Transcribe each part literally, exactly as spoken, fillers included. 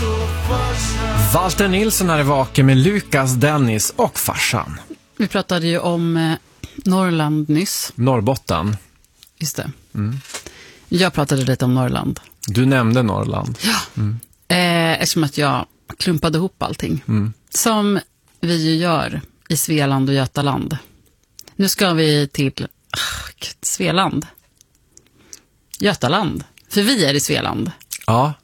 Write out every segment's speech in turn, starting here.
Walter Nilsson är vaken med Lukas, Dennis och farsan. Vi pratade ju om eh, Norrland nyss. Norrbotten. Just det. Mm. Jag pratade lite om Norrland. Du nämnde Norrland. Ja. Mm. Eh, eftersom att jag klumpade ihop allting. Mm. Som vi ju gör i Svealand och Götaland. Nu ska vi till ah, Gud, Svealand. Götaland. För vi är i Svealand. Ja.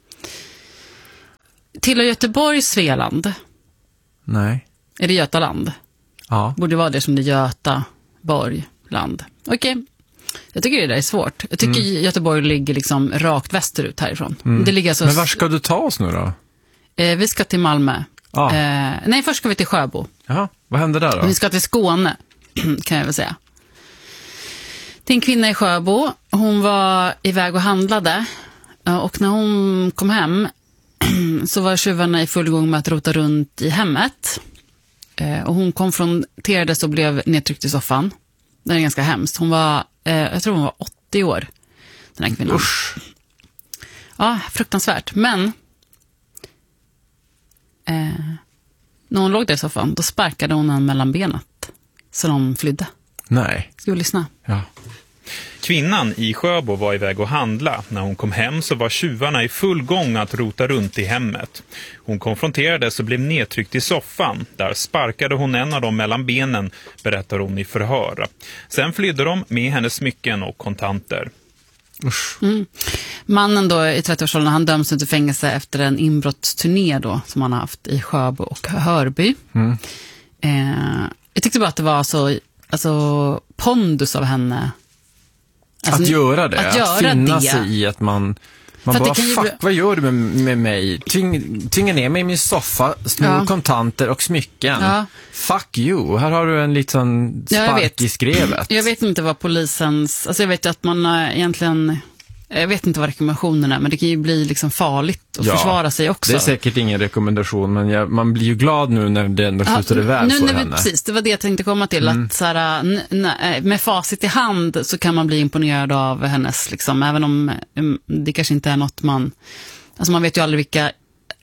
Till Göteborg, Svealand. Nej. Är det Götaland? Ja. Borde vara det som det Götaborg land. Okej. Okay. Jag tycker det där är svårt. Jag tycker mm. Göteborg ligger liksom rakt västerut härifrån. Mm. Det ligger alltså... Men var ska du ta oss nu då? Eh, vi ska till Malmö. Ah. Eh, nej, först ska vi till Sjöbo. Jaha, vad händer där då? Vi ska till Skåne, kan jag väl säga. Det är en kvinna i Sjöbo. Hon var iväg och handlade. Och när hon kom hem så var tjuvarna i full gång med att rota runt i hemmet. Eh, och hon konfronterades och blev nedtryckt i soffan. Det är ganska hemskt. Hon var, eh, jag tror hon var åttio år, den här kvinnan. Usch. Ja, fruktansvärt. Men eh, när hon låg där i soffan, då sparkade hon henne mellan benet. Så de flydde. Nej. Ska vi lyssna? Ja. Kvinnan i Sjöbo var iväg och handla. När hon kom hem så var tjuvarna i full gång att rota runt i hemmet. Hon konfronterades och blev nedtryckt i soffan. Där sparkade hon en av dem mellan benen, berättar hon i förhör. Sen flydde de med hennes smycken och kontanter. Usch. Mm. Mannen då i trettioårsåldern, han döms till fängelse efter en inbrottsturné då, som han har haft i Sjöbo och Hörby. Mm. Eh, jag tyckte bara att det var så alltså, pondus av henne. Alltså, att göra det, att, att göra finna det. sig i att man, man bara, fuck, bli... vad gör du med, med mig? Tving, tvinga ner mig i min soffa, snor ja. kontanter och smycken. Ja. Fuck you, här har du en liten spark ja, i skrevet. Jag vet inte vad polisens, alltså jag vet att man egentligen, jag vet inte vad rekommendationen är, men det kan ju bli liksom farligt att ja, försvara sig också. Det är säkert ingen rekommendation, men jag, man blir ju glad nu när det ändå slutade ja, väl nu, för när vi, henne. Precis, det var det jag tänkte komma till. Mm. Att så här, n- n- med facit i hand så kan man bli imponerad av hennes, liksom, även om um, det kanske inte är något man, alltså man vet ju aldrig vilka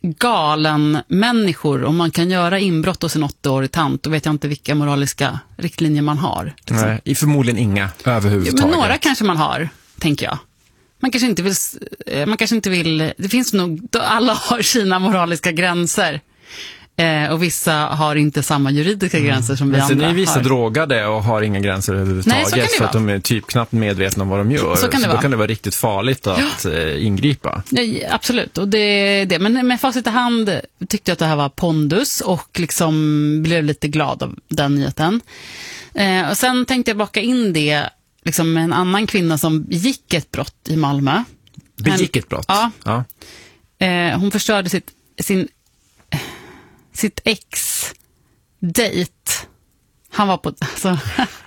galen människor, om man kan göra inbrott hos en åttaårig tant, då vet jag inte vilka moraliska riktlinjer man har. Liksom. Nej, förmodligen inga överhuvudtaget. Ja, men några kanske man har, tänker jag. Man kanske inte vill, man kanske inte vill, det finns nog, alla har sina moraliska gränser. Eh, och vissa har inte samma juridiska gränser som vi men andra har. Sen är vissa drogade och har inga gränser överhuvudtaget. Nej, så, så att de är typ knappt medvetna om vad de gör. Så kan det så vara. Då kan det vara riktigt farligt att ja. eh, ingripa. Ja, absolut, och det, det. Men med facit i hand tyckte jag att det här var pondus och liksom blev lite glad av den nyheten. Eh, och sen tänkte jag baka in det liksom med en annan kvinna som gick ett brott i Malmö. Begick ett brott? Ja. ja. Eh, hon förstörde sitt, sin, sitt ex-date. Han var på... Alltså,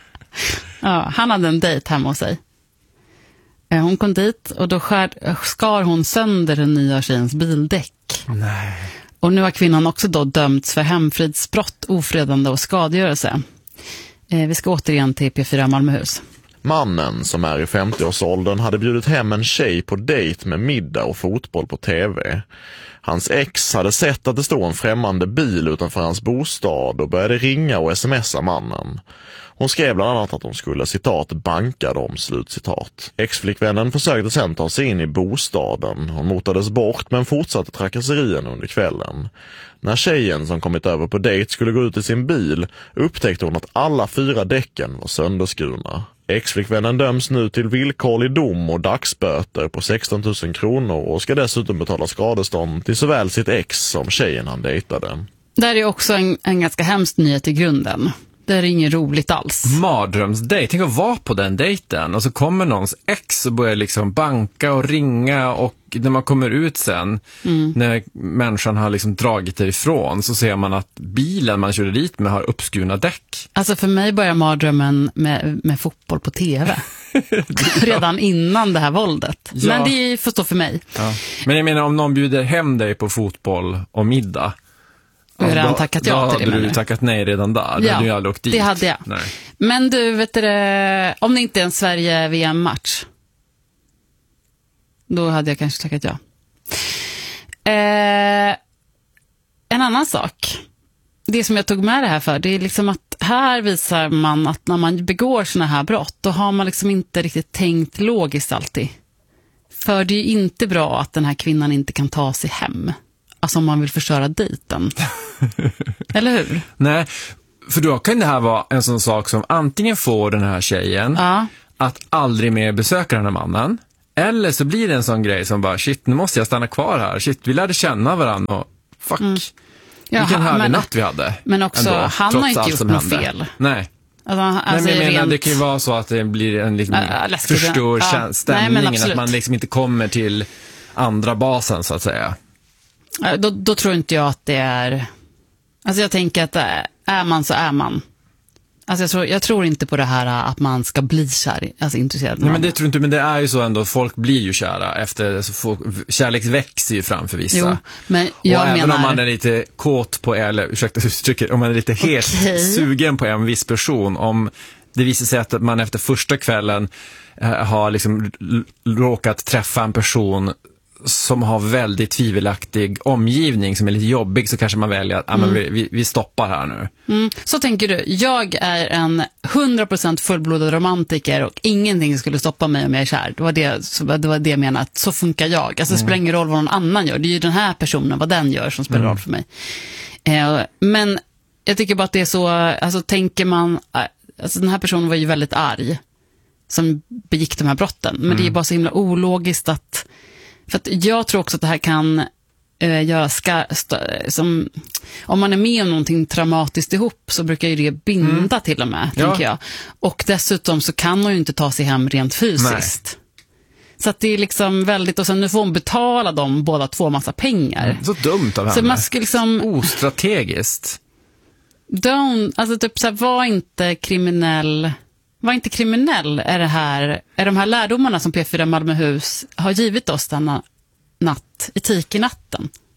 ja, han hade en dejt hemma hos sig. Eh, hon kom dit och då skär, skar hon sönder den nya tjejens bildäck. Nej. Och nu har kvinnan också då dömts för hemfridsbrott, ofredande och skadegörelse. Eh, vi ska återigen till P fyra Malmöhus. Mannen, som är i femtioårsåldern, hade bjudit hem en tjej på dejt med middag och fotboll på tv. Hans ex hade sett att det stod en främmande bil utanför hans bostad och började ringa och smsa mannen. Hon skrev bland annat att hon skulle, citat, banka dem, slutcitat. Ex-flickvännen försökte sedan ta sig in i bostaden. Hon motades bort men fortsatte trakasserien under kvällen. När tjejen som kommit över på dejt skulle gå ut i sin bil upptäckte hon att alla fyra däcken var sönderskurna. Ex-flickvännen döms nu till villkorlig dom och dagsböter på sexton tusen kronor och ska dessutom betala skadestånd till såväl sitt ex som tjejen han dejtade. Det är också en, en ganska hemsk nyhet i grunden. Det är inget roligt alls. Mardrömsdejt. Tänk att vara på den dejten och så kommer någons ex och börjar liksom banka och ringa, och när man kommer ut sen, mm. när människan har liksom dragit därifrån, så ser man att bilen man körde dit med har uppskurna däck. Alltså för mig börjar mardrömmen med, med fotboll på tv. Redan innan det här våldet. Ja. Men det får stå för mig. Ja. Men jag menar, om någon bjuder hem dig på fotboll och middag, du har redan tackat ja till det. Då hade du tackat nej redan där. Ja, hade du aldrig åkt dit. Det hade jag. Nej. Men du, vet du, om det inte är en Sverige-V M-match, då hade jag kanske tackat ja. Eh, en annan sak, det som jag tog med det här för, det är liksom att här visar man att när man begår såna här brott, då har man liksom inte riktigt tänkt logiskt alltid. För det är ju inte bra att den här kvinnan inte kan ta sig hem. Alltså om man vill förstöra dejten. Eller hur? Nej, för då kan det här vara en sån sak som antingen får den här tjejen Ja. att aldrig mer besöka den här mannen. Eller så blir det en sån grej som bara, shit, nu måste jag stanna kvar här. Shit, vi lärde känna varandra och fuck. Mm. Ja, vilken härlig men, natt vi hade. Men också, ändå, han har inte gjort något fel. Nej. Alltså, alltså Nej, men jag menar, rent... det kan ju vara så att det blir en liksom äh, förstår ja. stämningen. Nej, att man liksom inte kommer till andra basen, så att säga. Då, då tror inte jag att det är... Alltså jag tänker att är man så är man. Alltså jag tror, jag tror inte på det här att man ska bli kär, alltså intresserad. Nej, men det tror inte, men det är ju så ändå, folk blir ju kära efter, så folk, kärlek växer ju fram för vissa. Jo, men jag och menar... även om man är lite kåt på, eller ursäkta uttrycket, om man är lite helt okay. sugen på en viss person, om det visar sig att man efter första kvällen eh, har liksom råkat träffa en person som har väldigt tvivelaktig omgivning, som är lite jobbig, så kanske man väljer att mm. ah, men vi, vi stoppar här nu. Mm. Så tänker du, jag är en hundra procent fullblodad romantiker och ingenting skulle stoppa mig om jag är kär. Det var det, så, det, var det jag menade, att så funkar jag. Alltså det spelar ingen roll vad någon annan gör, det är ju den här personen, vad den gör, som spelar mm. roll för mig. Eh, men jag tycker bara att det är så, alltså tänker man, alltså den här personen var ju väldigt arg som begick de här brotten, men mm. det är bara så himla ologiskt att, för att jag tror också att det här kan eh, göra ska, st- som, om man är med om någonting traumatiskt ihop, så brukar ju det binda mm. till och med, ja. tänker jag. Och dessutom så kan hon ju inte ta sig hem rent fysiskt. Nej. Så att det är liksom väldigt, och sen nu får hon betala dem båda två massa pengar. Mm. Så dumt av henne. Så man ska liksom... Ostrategiskt. Don't, alltså typ så här, var inte kriminell... Var inte kriminell är det här, är de här lärdomarna som P fyra Malmöhus har givit oss denna natt, etik i natten.